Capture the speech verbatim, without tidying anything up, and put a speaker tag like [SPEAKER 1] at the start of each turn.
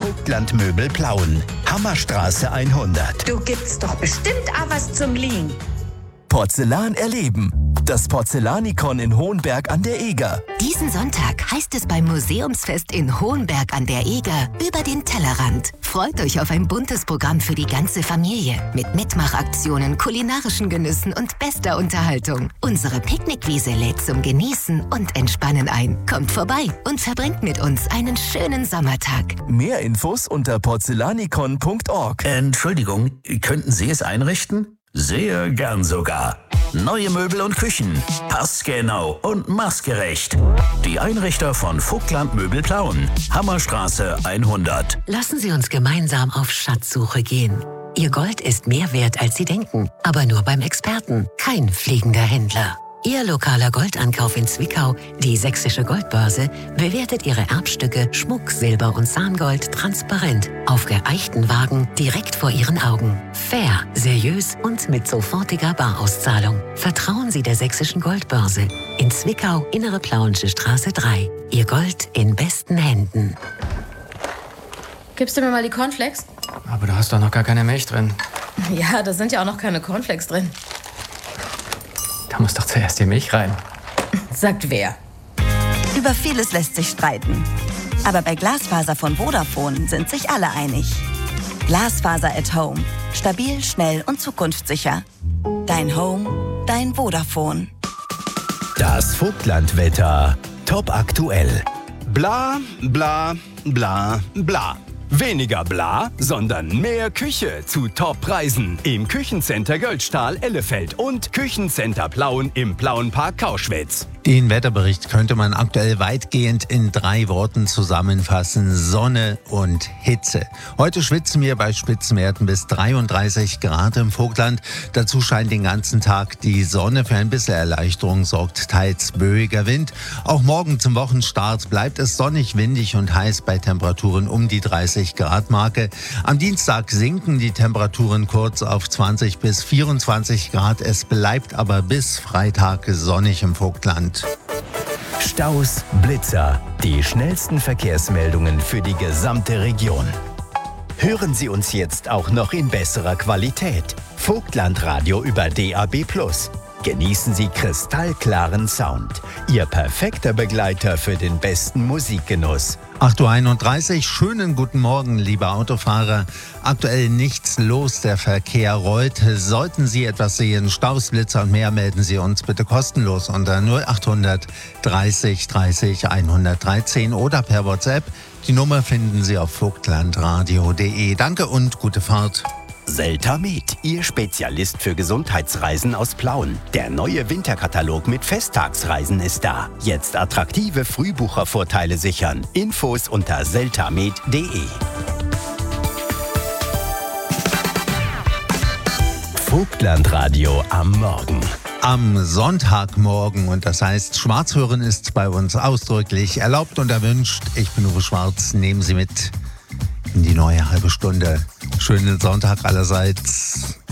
[SPEAKER 1] Vogtlandmöbel Plauen. Hammerstraße hundert.
[SPEAKER 2] Du gibst doch bestimmt auch was zum Liegen.
[SPEAKER 3] Porzellan erleben. Das Porzellanikon in Hohenberg an der Eger.
[SPEAKER 4] Diesen Sonntag heißt es beim Museumsfest in Hohenberg an der Eger über den Tellerrand. Freut euch auf ein buntes Programm für die ganze Familie mit Mitmachaktionen, kulinarischen Genüssen und bester Unterhaltung. Unsere Picknickwiese lädt zum Genießen und Entspannen ein. Kommt vorbei und verbringt mit uns einen schönen Sommertag.
[SPEAKER 3] Mehr Infos unter porzellanikon punkt org.
[SPEAKER 5] Entschuldigung, könnten Sie es einrichten? Sehr gern sogar. Neue Möbel und Küchen. Passgenau und maßgerecht. Die Einrichter von Vogtlandmöbel Plauen. Hammerstraße hundert.
[SPEAKER 6] Lassen Sie uns gemeinsam auf Schatzsuche gehen. Ihr Gold ist mehr wert, als Sie denken. Aber nur beim Experten. Kein fliegender Händler. Ihr lokaler Goldankauf in Zwickau, die Sächsische Goldbörse, bewertet Ihre Erbstücke Schmuck, Silber und Zahngold transparent auf geeichten Wagen direkt vor Ihren Augen. Fair, seriös und mit sofortiger Barauszahlung. Vertrauen Sie der Sächsischen Goldbörse in Zwickau, Innere Plauensche Straße drei. Ihr Gold in besten Händen.
[SPEAKER 7] Gibst du mir mal die Cornflakes?
[SPEAKER 8] Aber du hast doch noch gar keine Milch drin.
[SPEAKER 7] Ja, da sind ja auch noch keine Cornflakes drin.
[SPEAKER 8] Da muss doch zuerst die Milch rein.
[SPEAKER 7] Sagt wer?
[SPEAKER 9] Über vieles lässt sich streiten. Aber bei Glasfaser von Vodafone sind sich alle einig. Glasfaser at Home. Stabil, schnell und zukunftssicher. Dein Home, dein Vodafone.
[SPEAKER 1] Das Vogtlandwetter. Top aktuell. Bla, bla, bla, bla. Weniger bla, sondern mehr Küche zu Top-Preisen im Küchencenter Göldstahl Ellefeld und Küchencenter Plauen im Plauenpark Kauschwitz.
[SPEAKER 10] Den Wetterbericht könnte man aktuell weitgehend in drei Worten zusammenfassen: Sonne und Hitze. Heute schwitzen wir bei Spitzenwerten bis dreiunddreißig Grad im Vogtland. Dazu scheint den ganzen Tag die Sonne. Für ein bisschen Erleichterung sorgt teils böiger Wind. Auch morgen zum Wochenstart bleibt es sonnig, windig und heiß bei Temperaturen um die dreißig Grad Marke. Am Dienstag sinken die Temperaturen kurz auf zwanzig bis vierundzwanzig Grad. Es bleibt aber bis Freitag sonnig im Vogtland.
[SPEAKER 1] Staus, Blitzer, die schnellsten Verkehrsmeldungen für die gesamte Region. Hören Sie uns jetzt auch noch in besserer Qualität. Vogtlandradio über D A B plus. Genießen Sie kristallklaren Sound. Ihr perfekter Begleiter für den besten Musikgenuss.
[SPEAKER 10] acht Uhr einunddreißig, schönen guten Morgen, liebe Autofahrer. Aktuell nichts los, der Verkehr rollt. Sollten Sie etwas sehen, Staus, Blitzer und mehr, melden Sie uns bitte kostenlos unter null achthundert dreißig dreißig hundertdreizehn oder per WhatsApp. Die Nummer finden Sie auf vogtlandradio punkt de. Danke und gute Fahrt.
[SPEAKER 1] Seltamed, Ihr Spezialist für Gesundheitsreisen aus Plauen. Der neue Winterkatalog mit Festtagsreisen ist da. Jetzt attraktive Frühbuchervorteile sichern. Infos unter seltamed punkt de. Vogtlandradio am Morgen.
[SPEAKER 10] Am Sonntagmorgen, und das heißt, Schwarzhören ist bei uns ausdrücklich erlaubt und erwünscht. Ich bin Uwe Schwarz, nehmen Sie mit in die neue halbe Stunde. Schönen Sonntag allerseits.